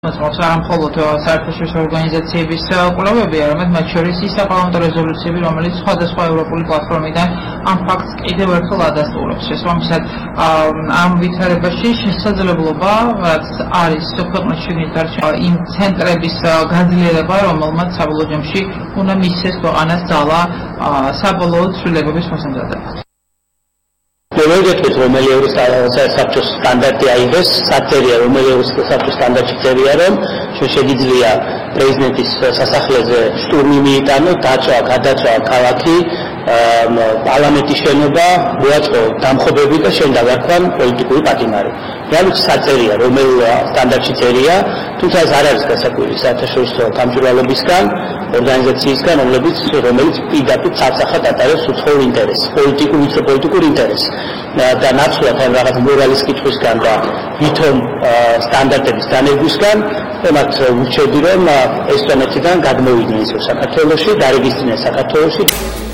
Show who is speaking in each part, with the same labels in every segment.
Speaker 1: მოწმობს არა მხოლოდ საერთაშორისო ორგანიზაციების კვლევები, არამედ მათ შორის ის საპარლამენტო რეზოლუციები, რომელიც სხვადასხვა ევროპული პლატფორმიდან ამ ფაქტს კიდევ ერთხელ ადასტურებს. შესაბამისად, ამ ვითარებაში შესაძლებლობა, რაც არის ქვეყნის შიგნით იმ ცენტრების გაძლიერება, რომელმაც საბოლოო ჯამში უნდა მისცეს ქვეყანას ძალა საბოლოო ცვლილებების მოსამზადებლად.
Speaker 2: მოგეთქვით, რომელი ევროსაბჭოს სტანდარტი აიღეს, საწერია, რომელი ევროსაბჭოს სტანდარტი წერია, რომ შეგიძლია პრეზიდენტის სასახლეზე შტურმი მიიტანოს, დაწვა, გადაწვა ქალაქი, პარლამენტის შენობა, მოაწყო დამხობები და შენ დავარქვან პოლიტიკური პატიმარი. რეალურად საწერია, რომელი სტანდარტი წერია, თუმცა ეს არ არის გასაკვირი საერთაშორისო გამჭვირვალობისგან, ორგანიზაციისგან, რომელიც პირდაპირ ცალსახად ატარებს უცხოურ ინტერესს, პოლიტიკურ ინტერესს. და ნაცვლად ან რაღაც მორალის კითხვისგან და ვითომ სტანდარტების დანერგვისგან მათ ურჩევდი რომ ესტონეთიდან გადმოვიდნენ საქართველოში, დარეგისტრირდნენ საქართველოში.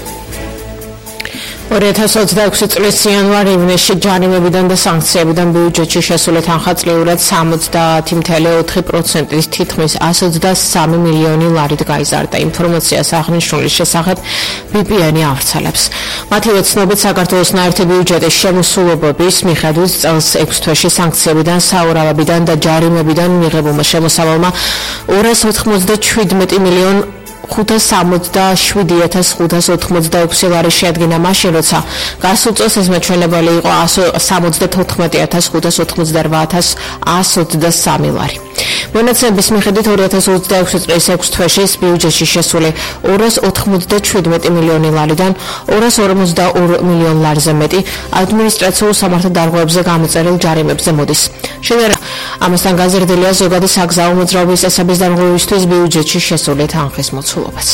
Speaker 3: 2026 წლის იანვარ-ივნისში ჯარიმებიდან და სანქციებიდან ბიუჯეტში შესული თანხმწლეურად 70.4%-ის თითქმის 123 მილიონი ლარით გაიზარდა. ინფორმაციას აღნიშნული შესახებ BPN-ი ავრცელებს. მათივე ცნობით, საქართველოს ნაერთი ბიუჯეტის შემოსულობების მიხედვით წელს 6 თვეში სანქციებიდან, საურავებიდან და ჯარიმებიდან მიღებულმა შემოსავალმა 297 მილიონ 567,586 ლარი შეადგინა მაშინ, როცა გასულ წელს ეს მაჩვენებელი იყო 174,128,123 ლარი. მონაცემების მიხედვით 2026 წლის 6 თვეში ბიუჯეტში შესული 297 მილიონი ლარიდან 252 მილიონ ლარზე მეტი ადმინისტრაციულ სამართალ დარღვევებზე გამოწერილ ჯარიმებზე მოდის. ამასთან გაზრდილია ზოგადი საგზაო მოძრაობის წესების დარღვევისთვის ბიუჯეტში შესული თანხის მოცულობაც.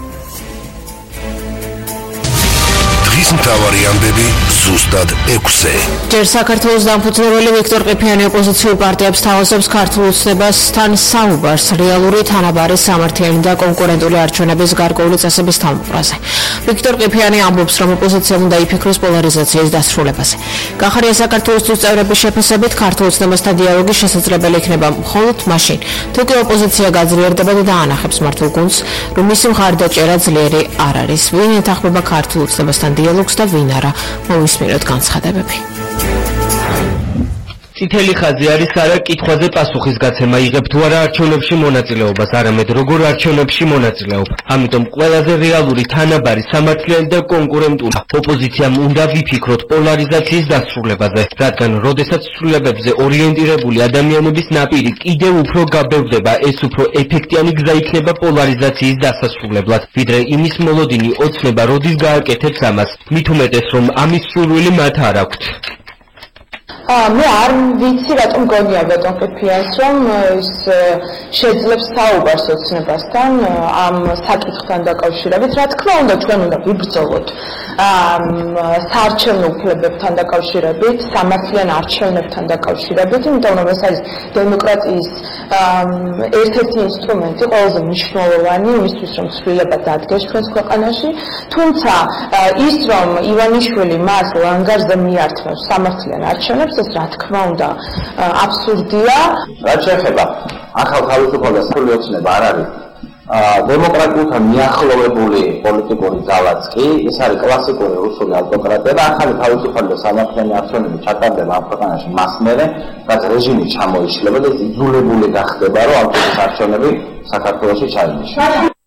Speaker 4: მთავარი ამბები ზუსტად 6-ზე.
Speaker 3: ჯერ საქართველოს დამფუძნებელი ვიქტორ ყიფიანი ოპოზიციურ პარტიებს თავაზობს ქართულ ოცნებასთან საუბარს რეალური თანაბარი სამართლიანი და კონკურენტული არჩევნების გარკვეული წესების თავმოყრაზე. ვიქტორ ყიფიანი ამბობს, რომ ოპოზიციამ უნდა იფიქროს პოლარიზაციის დასრულებაზე. გახარია საქართველოს წევრების შეფასებით ქართულ ოცნებასთან დიალოგი შესაძლებელი იქნება მხოლოდ მაშინ, თუ კი ოპოზიცია გაძლიერდება და დაანახებს მართულ გუნდს, რომ მისი მხარდაჭერა ძლიერი არ არის. ვინ ეთანხმება ქართულ ოცნებასთან დიალოგს და ვინ არა, მოვისმინოთ განცხადებები.
Speaker 5: წითელი ხაზი არის არა კითხვაზე პასუხის გაცემა იღებ თუ არა არჩევნებში მონაწილეობას, არამედ როგორ არჩევნებში მონაწილეობ. ამიტომ ყველაზე რეალური თანაბარი სამართლიანი და კონკურენტული ოპოზიციამ უნდა ვიფიქროთ პოლარიზაციის დასრულებაზე, რადგან როდესაც ცვლილებებზე ორიენტირებული ადამიანების ნაპირი კიდევ უფრო გაბევდება, ეს უფრო ეფექტიანი გზა იქნება პოლარიზაციის დასასრულებლად, ვიდრე იმის მოლოდინი ოცნება როდის გააკეთებს ამას, მით უმეტეს რომ ამის სურვილი მათ არ აქვთ.
Speaker 6: მე არ ვიცი რატომ გონია ბატონ ყიფიანს რომ ის შეძლებს საუბარს ოცნებასთან ამ საკითხთან დაკავშირებით. რა თქმა უნდა ჩვენ უნდა ვიბრძოლოთ საარჩევნო უფლებებთან დაკავშირებით, სამართლიან არჩევნებთან დაკავშირებით, იმიტომ რომ ეს არის დემოკრატიის ერთ-ერთი ინსტრუმენტი, ყველაზე მნიშვნელოვანი იმისთვის რომ ცვლილება დადგეს ჩვენს ქვეყანაში. თუმცა ის რომ ივანიშვილი მას ლანგარზე მიართმევს სამართლიან არჩევნებს, ეს რა თქმა უნდა აბსურდია.
Speaker 7: რაც შეეხება ახალ თავისუფალებას სრული ოცნება არ არის დემოკრატიულთან მიახლოვებული პოლიტიკური ძალაც კი, ეს არის კლასიკური რუსული ავტოკრატია და ახალი თავისუფალი სამართლიანი არჩევნები ჩატარდება ამ ქვეყანაში მას მერე, რაც რეჟიმი ჩამოიშლება და იძულებული გახდება, რომ ამ არჩევნები საქართველოში ჩაინიშნოს.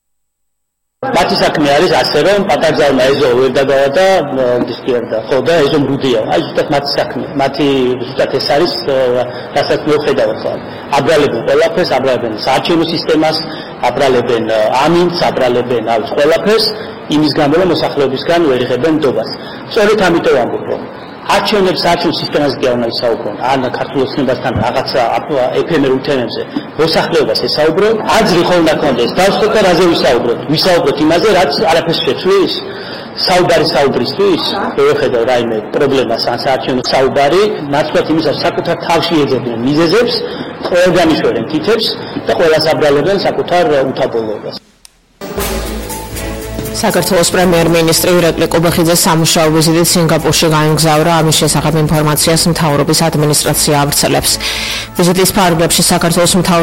Speaker 2: მათი საქმე არის ასე რომ პატარძალმა ეზო ვერ დაგავა და დისკიერდა. ხო და ეზო მრუდია. აი ზუსტად მათი საქმე. მათი ზუსტად ეს არის რასაც მიუხედავად ხარ. აბრალებენ ყველაფერს, აბრალებენ საარჩევნო სისტემას, აბრალებენ ამინდს, აბრალებენ alles ყველაფერს იმის გამო რომ მოსახლეობისგან ვერ იღებენ ნდობას. სწორედ ამიტომ ამბობ რომ არჩევნებს საარჩევნო სისტემაზე კი არ უნდა ისაუბრონ, ან ქართულ ოცნებასთან რაღაცა ეფემერულ თემებზე მოსახლეობას ესაუბრო, აზრი ხომ უნდა კონდეს, დავსვათ და რაზე ვისაუბროთ იმაზე, რაც არაფერს შეცვლის. საუბრისთვის, ვეხედავ რაიმე პრობლემას ან საარჩევნო საუბარი, ნაცვლად იმისას საკუთარ თავში ეძებდნენ მიზეზებს, ყველგან იშველენ თითებს და ყველას აბრალებენ საკუთარ უთაბოლოებას.
Speaker 3: საქართველოს პრემიერ-მინისტრი ირაკლი კობახიძე სამუშაო ვიზიტით სინგაპურში გაემგზავრა. ამის შესახებ ინფორმაციას მთავრობის ადმინისტრაცია ავრცელებს. ვიზიტის ფარგლებში საქართველოს